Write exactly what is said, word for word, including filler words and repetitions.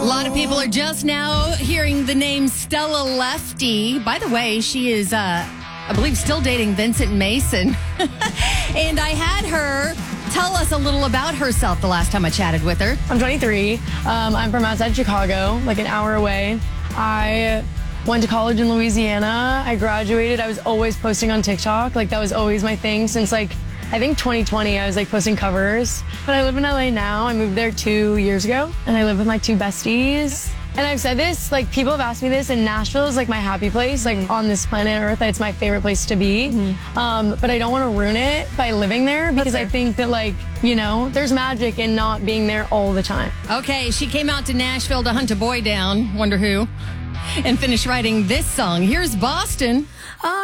A lot of people are just now hearing the name Stella Lefty. By the way, she is, uh, I believe, still dating Vincent Mason. And I had her tell us a little about herself the last time I chatted with her. I'm twenty-three. Um, I'm from outside Chicago, like an hour away. I went to college in Louisiana. I graduated. I was always posting on TikTok. Like, that was always my thing since, like, I think twenty twenty, I was like posting covers. But I live in L A now. I moved there two years ago, and I live with my two besties. And I've said this, like, people have asked me this, and Nashville is like my happy place, like on this planet Earth. It's my favorite place to be. Mm-hmm. Um, but I don't want to ruin it by living there because I think that, like, you know, there's magic in not being there all the time. Okay, she came out to Nashville to hunt a boy down, wonder who, and finished writing this song. Here's Boston.